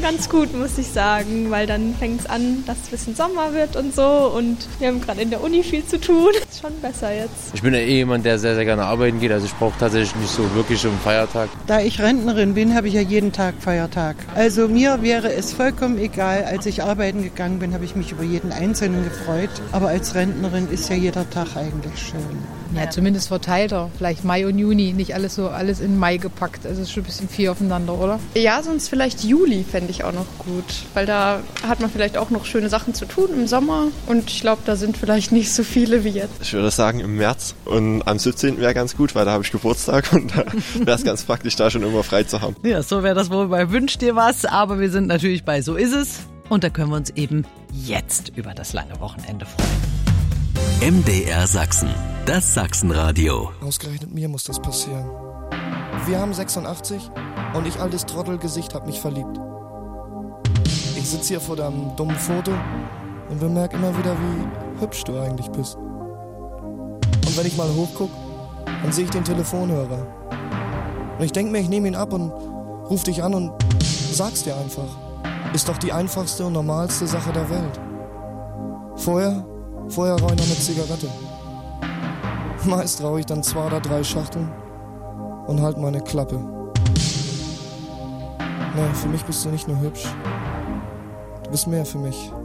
ganz gut, muss ich sagen, weil dann fängt es an, dass es ein bisschen Sommer wird und so und wir haben gerade in der Uni viel zu tun. Ist schon besser jetzt. Ich bin ja jemand, der sehr, sehr gerne arbeiten geht, also ich brauche tatsächlich nicht so wirklich einen Feiertag. Da ich Rentnerin bin, habe ich ja jeden Tag Feiertag. Also mir wäre es vollkommen egal, als ich arbeiten gegangen bin, habe ich mich über jeden Einzelnen gefreut. Aber als Rentnerin ist ja jeder Tag eigentlich schön. Ja, zumindest verteilter. Vielleicht Mai und Juni, nicht alles in Mai gepackt. Also ist schon ein bisschen viel aufeinander, oder? Ja, sonst vielleicht Juli fände ich auch noch gut. Weil da hat man vielleicht auch noch schöne Sachen zu tun im Sommer. Und ich glaube, da sind vielleicht nicht so viele wie jetzt. Ich würde sagen im März. Und am 17. wäre ganz gut, weil da habe ich Geburtstag. Und da wäre es ganz praktisch, da schon immer frei zu haben. Ja, so wäre das wohl bei Wünsch dir was. Aber wir sind natürlich bei So ist es. Und da können wir uns eben jetzt über das lange Wochenende freuen. MDR Sachsen, das Sachsenradio. Ausgerechnet mir muss das passieren. Wir haben 86 und ich, altes Trottelgesicht, hab mich verliebt. Ich sitze hier vor deinem dummen Foto und bemerke immer wieder, wie hübsch du eigentlich bist. Und wenn ich mal hochguck, dann sehe ich den Telefonhörer. Und ich denke mir, ich nehme ihn ab und ruf dich an und sag's dir einfach. Ist doch die einfachste und normalste Sache der Welt. Vorher rauche ich noch eine Zigarette. Meist rauche ich dann 2 oder 3 Schachteln und halt meine Klappe. Nee, für mich bist du nicht nur hübsch. Du bist mehr für mich.